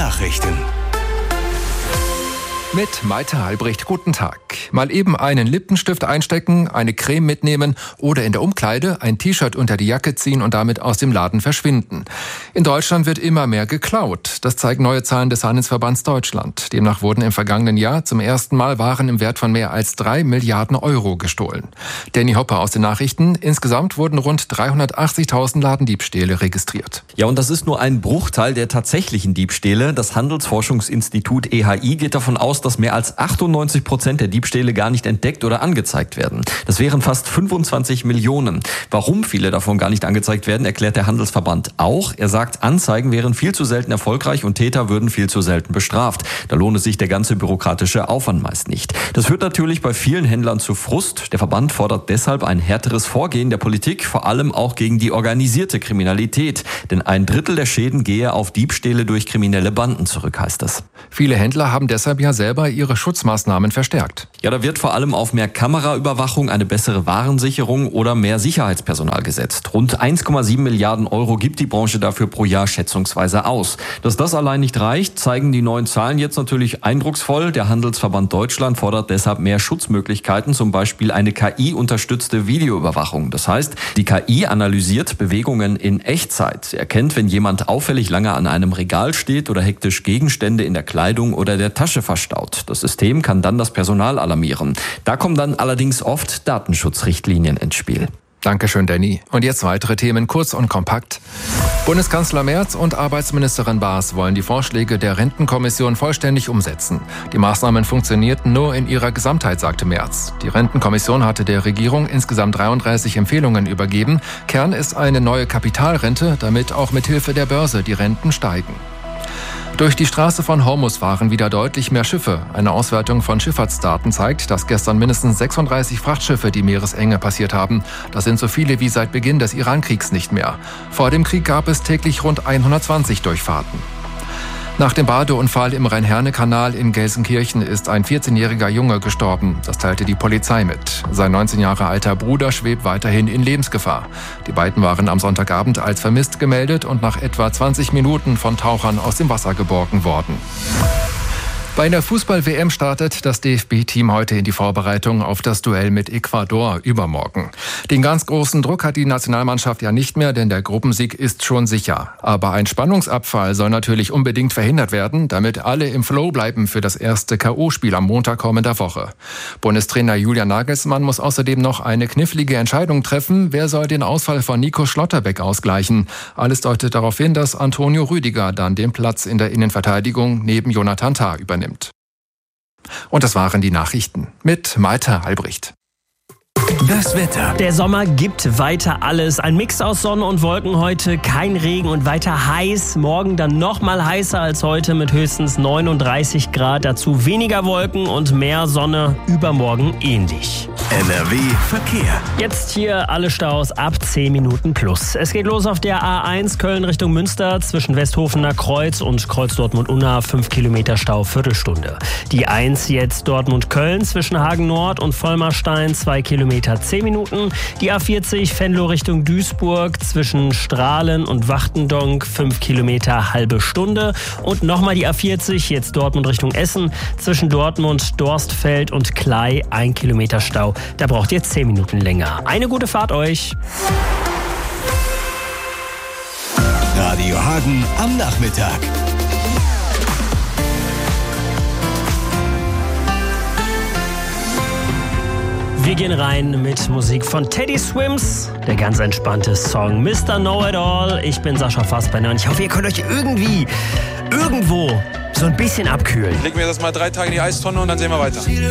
Nachrichten. Mit Malte Albrecht, guten Tag. Mal eben einen Lippenstift einstecken, eine Creme mitnehmen oder in der Umkleide ein T-Shirt unter die Jacke ziehen und damit aus dem Laden verschwinden. In Deutschland wird immer mehr geklaut. Das zeigen neue Zahlen des Handelsverbands Deutschland. Demnach wurden im vergangenen Jahr zum ersten Mal Waren im Wert von mehr als 3 Milliarden Euro gestohlen. Danny Hopper aus den Nachrichten. Insgesamt wurden rund 380.000 Ladendiebstähle registriert. Ja, und das ist nur ein Bruchteil der tatsächlichen Diebstähle. Das Handelsforschungsinstitut EHI geht davon aus, dass mehr als 98% der Diebstähle gar nicht entdeckt oder angezeigt werden. Das wären fast 25 Millionen. Warum viele davon gar nicht angezeigt werden, erklärt der Handelsverband auch. Er sagt, Anzeigen wären viel zu selten erfolgreich und Täter würden viel zu selten bestraft. Da lohne sich der ganze bürokratische Aufwand meist nicht. Das führt natürlich bei vielen Händlern zu Frust. Der Verband fordert deshalb ein härteres Vorgehen der Politik, vor allem auch gegen die organisierte Kriminalität. Denn 1/3 der Schäden gehe auf Diebstähle durch kriminelle Banden zurück, heißt es. Viele Händler haben deshalb ja selber ihre Schutzmaßnahmen verstärkt. Ja, da wird vor allem auf mehr Kameraüberwachung, eine bessere Warensicherung oder mehr Sicherheitspersonal gesetzt. Rund 1,7 Milliarden Euro gibt die Branche dafür pro Jahr schätzungsweise aus. Dass das allein nicht reicht, zeigen die neuen Zahlen jetzt natürlich eindrucksvoll. Der Handelsverband Deutschland fordert deshalb mehr Schutzmöglichkeiten, zum Beispiel eine KI-unterstützte Videoüberwachung. Das heißt, die KI analysiert Bewegungen in Echtzeit. Sie erkennt, wenn jemand auffällig lange an einem Regal steht oder hektisch Gegenstände in der Kleidung oder der Tasche verstaut. Das System kann dann das Personal alarmieren. Da kommen dann allerdings oft Datenschutzrichtlinien ins Spiel. Dankeschön, Danny. Und jetzt weitere Themen, kurz und kompakt. Bundeskanzler Merz und Arbeitsministerin Baas wollen die Vorschläge der Rentenkommission vollständig umsetzen. Die Maßnahmen funktionierten nur in ihrer Gesamtheit, sagte Merz. Die Rentenkommission hatte der Regierung insgesamt 33 Empfehlungen übergeben. Kern ist eine neue Kapitalrente, damit auch mit Hilfe der Börse die Renten steigen. Durch die Straße von Hormuz fahren wieder deutlich mehr Schiffe. Eine Auswertung von Schifffahrtsdaten zeigt, dass gestern mindestens 36 Frachtschiffe die Meeresenge passiert haben. Das sind so viele wie seit Beginn des Irankriegs nicht mehr. Vor dem Krieg gab es täglich rund 120 Durchfahrten. Nach dem Badeunfall im Rhein-Herne-Kanal in Gelsenkirchen ist ein 14-jähriger Junge gestorben. Das teilte die Polizei mit. Sein 19 Jahre alter Bruder schwebt weiterhin in Lebensgefahr. Die beiden waren am Sonntagabend als vermisst gemeldet und nach etwa 20 Minuten von Tauchern aus dem Wasser geborgen worden. Bei der Fußball-WM startet das DFB-Team heute in die Vorbereitung auf das Duell mit Ecuador übermorgen. Den ganz großen Druck hat die Nationalmannschaft ja nicht mehr, denn der Gruppensieg ist schon sicher. Aber ein Spannungsabfall soll natürlich unbedingt verhindert werden, damit alle im Flow bleiben für das erste K.O.-Spiel am Montag kommender Woche. Bundestrainer Julian Nagelsmann muss außerdem noch eine knifflige Entscheidung treffen. Wer soll den Ausfall von Nico Schlotterbeck ausgleichen? Alles deutet darauf hin, dass Antonio Rüdiger dann den Platz in der Innenverteidigung neben Jonathan Tah übernimmt. Und das waren die Nachrichten mit Malte Albrecht. Das Wetter. Der Sommer gibt weiter alles. Ein Mix aus Sonne und Wolken heute, kein Regen und weiter heiß. Morgen dann noch mal heißer als heute mit höchstens 39 Grad. Dazu weniger Wolken und mehr Sonne, übermorgen ähnlich. NRW Verkehr. Jetzt hier alle Staus ab 10 Minuten plus. Es geht los auf der A1 Köln Richtung Münster zwischen Westhofener Kreuz und Kreuz Dortmund-Unna 5 Kilometer Stau, Viertelstunde. Die 1 jetzt Dortmund-Köln zwischen Hagen Nord und Vollmerstein 2 Kilometer 10 Minuten. Die A40 Venlo Richtung Duisburg zwischen Strahlen und Wachtendonk 5 Kilometer halbe Stunde. Und nochmal die A40 jetzt Dortmund Richtung Essen zwischen Dortmund, Dorstfeld und Klei 1 Kilometer Stau. Da braucht ihr 10 Minuten länger. Eine gute Fahrt euch. Radio Hagen am Nachmittag. Wir gehen rein mit Musik von Teddy Swims. Der ganz entspannte Song Mr. Know-It-All. Ich bin Sascha Fassbender und ich hoffe, ihr könnt euch irgendwo so ein bisschen abkühlen. Legen wir das mal 3 Tage in die Eistonne und dann sehen wir weiter.